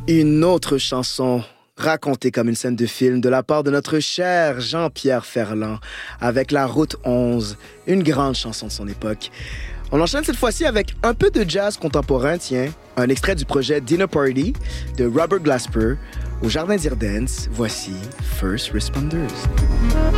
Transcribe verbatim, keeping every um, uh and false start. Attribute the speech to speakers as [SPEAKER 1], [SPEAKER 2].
[SPEAKER 1] Une autre chanson racontée comme une scène de film de la part de notre cher Jean-Pierre Ferland avec La Route onze, une grande chanson de son époque. On enchaîne cette fois-ci avec un peu de jazz contemporain, tiens, un extrait du projet Dinner Party de Robert Glasper au Jardin d'Irden's. Voici First Responders.